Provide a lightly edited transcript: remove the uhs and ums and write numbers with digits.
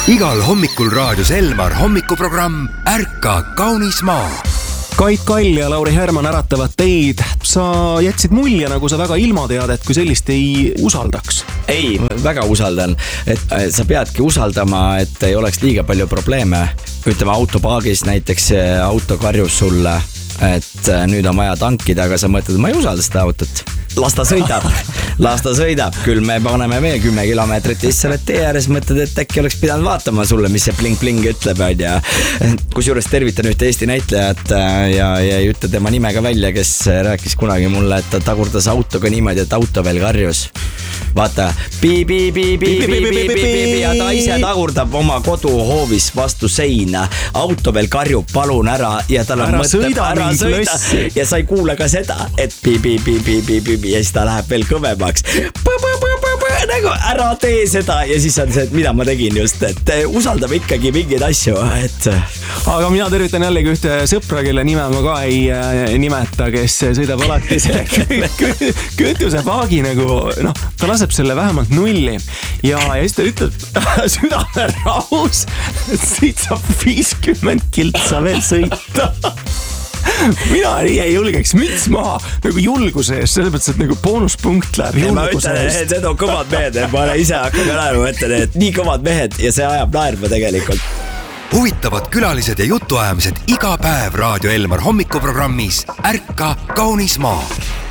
Igal hommikul raadios Elmar hommikuprogramm Ärka kaunis maa. Kait Kall ja Lauri Härman äratavad teid. Sa jätsid mulje, nagu sa väga ilmateadet kui sellist ei usaldaks. Ei, väga usaldan. Et sa peadki usaldama, et ei oleks liiga palju probleeme. Ütleme autopaagis näiteks auto karjus sulle, et nüüd on vaja tankida, aga sa mõtled, ma ei usalda seda autot. Las ta sõidab. Küll me paneme veel 10 kilomeetrit ja siis sa oled tee ääres, mõtled, et äkki oleks pidanud vaatama sulle, mis see pling-pling ütleb. Kusjuures tervitan ühte Eesti näitlejat ja ei ütle tema nimega välja, kes rääkis kunagi mulle, et ta tagurdas autoga niimoodi, et auto veel karjus. Vaata, ja ta ise tagurdab oma koduhoovis vastu seina. Auto veel karjub, palun ära ja tal on mõtleb ära sõida. Ja sa ei kuule ka seda, et ja siis ta läheb veel kõvemaks. Nagu ära tee seda ja siis on see, et mida ma tegin just, et usaldame ikkagi mingeid asju. Aga mina tervitan jällegi ühte sõpra, kelle nime ma ka ei nimeta, kes sõidab alati selle kütusepaagi nagu, ta laseb selle vähemalt nulli ja siis ta ütleb südame rahus, et siit saab 50 kiltsa veel sõita. Mina ei julgeks müts maha nagu julguse eest, selles mõttes, et nagu boonuspunkt läheb julguse eest. Ma ütlen, et need on kõvad mehed, ma olen ise hakkama naerma, ütlen, et nii kõvad mehed ja see ajab naerma tegelikult. Huvitavad külalised ja jutuajamised iga päev Raadio Elmar hommikuprogrammis Ärka kaunis maa.